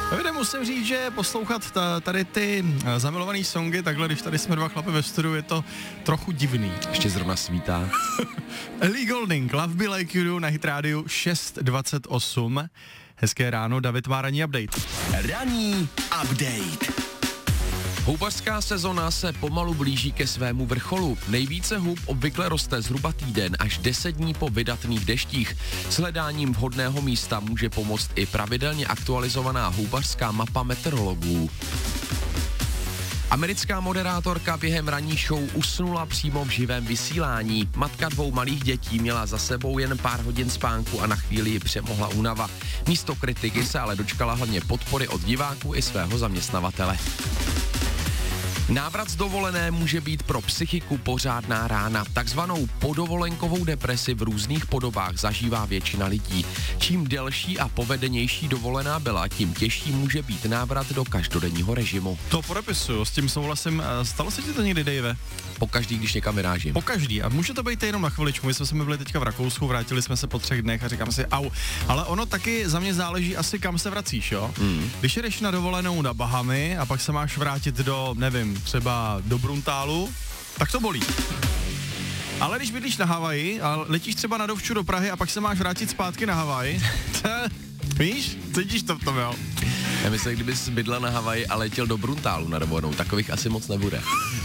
Davide, musím říct, že poslouchat tady ty zamilovaný songy, takhle, když tady jsme dva chlapy ve studiu, je to trochu divný. Ještě zrovna svítá. Ellie Goulding, Love Be Like You Do na Hit Radio 6:28. Hezké ráno, David má ranní update. Ranní update. Houbařská sezona se pomalu blíží ke svému vrcholu. Nejvíce hub obvykle roste zhruba týden až 10 dní po vydatných deštích. S hledáním vhodného místa může pomoct i pravidelně aktualizovaná houbařská mapa meteorologů. Americká moderátorka během ranní show usnula přímo v živém vysílání. Matka 2 malých dětí měla za sebou jen pár hodin spánku a na chvíli ji přemohla únava. Místo kritiky se ale dočkala hlavně podpory od diváků i svého zaměstnavatele. Návrat z dovolené může být pro psychiku pořádná rána. Takzvanou podovolenkovou depresi v různých podobách zažívá většina lidí. Čím delší a povedenější dovolená byla, tím těžší může být návrat do každodenního režimu. To podepisuju, s tím souhlasím. Stalo se ti to někdy, Dave? Pokaždý, když někam vyrážím. Pokaždý. A může to být jenom na chviličku. My jsme byli teďka v Rakousku, vrátili jsme se po 3 dnech a říkám si, au. Ale ono taky za mě záleží asi, kam se vracíš, jo? Když jdeš na dovolenou na Bahamy a pak se máš vrátit do, nevím, třeba do Bruntálu, tak to bolí. Ale když bydlíš na Havaji a letíš třeba na dovču do Prahy a pak se máš vrátit zpátky na Havaj, víš, cítíš to v tom, jo? Já myslím, kdybys bydlel na Havaji a letěl do Bruntálu na dovolenou, takových asi moc nebude.